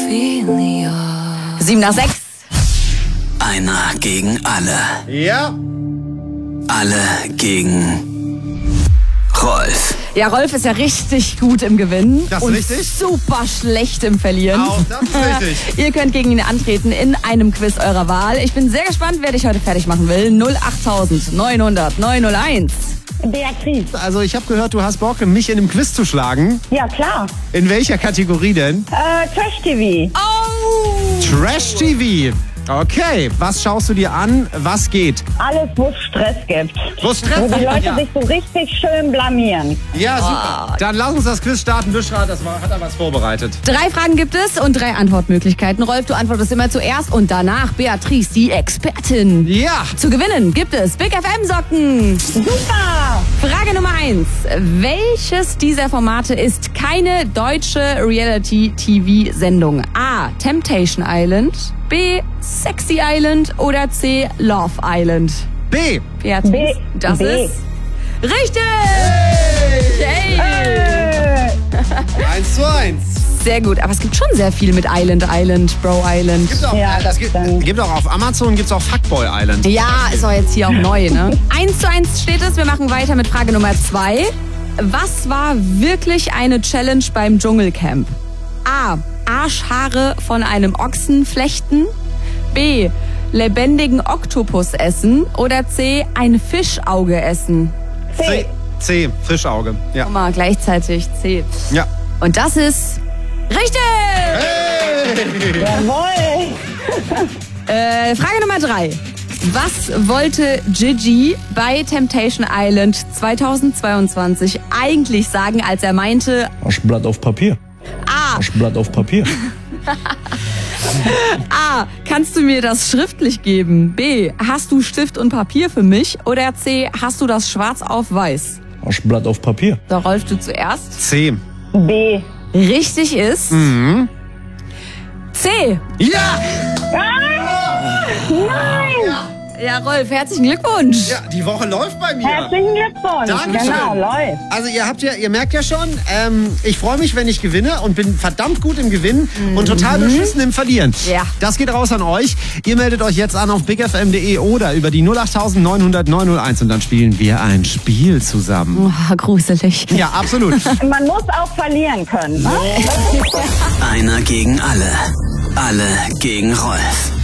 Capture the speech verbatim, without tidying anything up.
Sieben nach sechs. Einer gegen alle. Ja. Alle gegen Rolf. Ja, Rolf ist ja richtig gut im Gewinnen. Das ist und richtig. super schlecht im Verlieren. Auch das ist richtig. Ihr könnt gegen ihn antreten in einem Quiz eurer Wahl. Ich bin sehr gespannt, wer dich heute fertig machen will. null acht neun null null neun null eins. Beatrice. Also ich habe gehört, du hast Bock, mich in einem Quiz zu schlagen. Ja, klar. In welcher Kategorie denn? Äh, Trash-T V. Oh! Trash-T V. Okay, was schaust du dir an? Was geht? Alles, wo es Stress gibt. Wo Stress? Wo die Leute Ja. sich so richtig schön blamieren. Ja, super. Dann lass uns das Quiz starten. Büschra, das war, hat er was vorbereitet. Drei Fragen gibt es und drei Antwortmöglichkeiten. Rolf, du antwortest immer zuerst und danach Beatrice, die Expertin. Ja. Zu gewinnen gibt es Big F M-Socken. Super! Frage Nummer eins. Welches dieser Formate ist keine deutsche Reality-T V-Sendung? A. Temptation Island, B. Sexy Island oder C. Love Island? B. Beatrice, B. das B. ist richtig! Hey. Äh, Eins zu eins. Sehr gut, aber es gibt schon sehr viel mit Island, Island, Bro Island. Gibt's auch, Ja, äh, das gibt, dann- gibt auch auf Amazon, gibt's auch Fuckboy Island. Ja, ist auch jetzt hier auch neu, ne? Eins zu eins steht es. Wir machen weiter mit Frage Nummer zwei. Was war wirklich eine Challenge beim Dschungelcamp? A. Arschhaare von einem Ochsen flechten. B. Lebendigen Oktopus essen. Oder C. Ein Fischauge essen. C. C. Fischauge. Ja. Guck mal, gleichzeitig C. Ja. Und das ist richtig! Jawohl! Äh, Frage Nummer drei. Was wollte Gigi bei Temptation Island zweitausendzweiundzwanzig eigentlich sagen, als er meinte, Aschblatt auf Papier. A, Aschblatt auf Papier. A, kannst du mir das schriftlich geben? B, hast du Stift und Papier für mich? Oder C, hast du das schwarz auf weiß? Aschblatt auf Papier. So, Rolf, du zuerst. C. B. Richtig ist C. Ja! Nein! Ja, Rolf, herzlichen Glückwunsch. Ja, die Woche läuft bei mir. Herzlichen Glückwunsch! Dankeschön. Genau, läuft. Also ihr habt ja, ihr merkt ja schon, ähm, ich freue mich, wenn ich gewinne und bin verdammt gut im Gewinnen und total beschissen im Verlieren. Ja. Das geht raus an euch. Ihr meldet euch jetzt an auf big f m punkt d e oder über die null acht neun null null neun null eins und dann spielen wir ein Spiel zusammen. Oh, gruselig. Ja, absolut. Man muss auch verlieren können. Ne? Einer gegen alle. Alle gegen Rolf.